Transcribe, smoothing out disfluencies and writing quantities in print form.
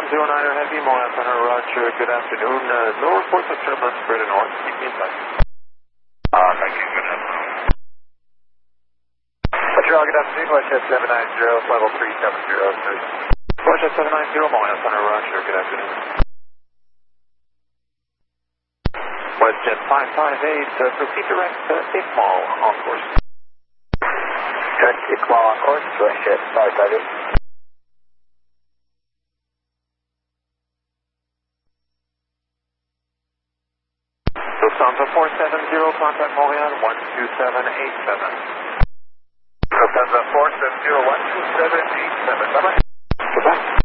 109er Heavy, Moab Center, Roger, good afternoon. No reports of turbulence further north. Keep me in touch. Thank you, good afternoon. Montreal, good afternoon. Westjet 790, level 370. Westjet 790, Moab Center, Roger, good afternoon. Westjet 558, proceed direct 8 mile on course. Direct 8 mile on course, Westjet 558. Lufthansa 470, contact Montreal 12787. Lufthansa 470, 12787. Bye-bye.